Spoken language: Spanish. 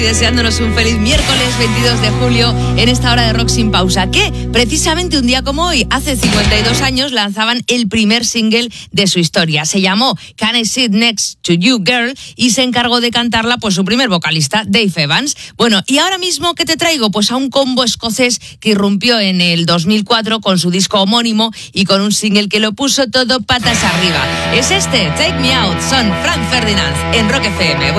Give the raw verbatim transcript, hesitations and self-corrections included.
Deseándonos un feliz miércoles veintidós de julio en esta hora de Rock Sin Pausa, que precisamente un día como hoy, hace cincuenta y dos años, lanzaban el primer single de su historia. Se llamó Can I Sit Next to You Girl y se encargó de cantarla pues su primer vocalista, Dave Evans. Bueno, y ahora mismo, ¿qué te traigo? Pues a un combo escocés que irrumpió en el dos mil cuatro con su disco homónimo y con un single que lo puso todo patas arriba. Es este, Take Me Out, son Frank Ferdinand en Rock F M.